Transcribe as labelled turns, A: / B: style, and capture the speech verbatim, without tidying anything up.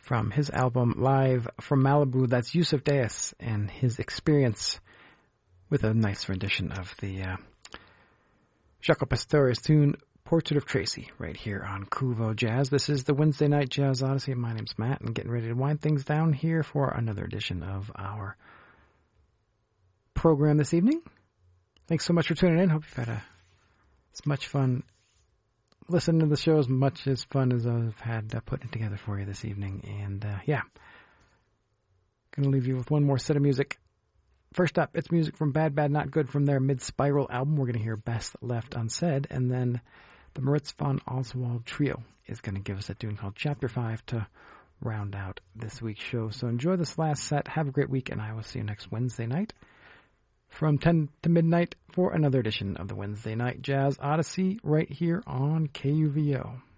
A: from his album Live from Malibu. That's Yusuf Deis and his experience with a nice rendition of the uh, Jaco Pastorius tune Portrait of Tracy right here on Kuvo Jazz. This is the Wednesday Night Jazz Odyssey. My name's Matt, and getting ready to wind things down here for another edition of our program this evening. Thanks so much for tuning in. Hope you've had a, as much fun listening to the show, as much as fun as I've had uh, putting it together for you this evening. And uh, yeah, going to leave you with one more set of music. First up, it's music from Bad Bad Not Good from their Mid-Spiral album. We're going to hear Best Left Unsaid, and then the Moritz von Oswald Trio is going to give us a tune called Chapter five to round out this week's show. So enjoy this last set. Have a great week, and I will see you next Wednesday night from ten to midnight for another edition of the Wednesday Night Jazz Odyssey right here on K U V O.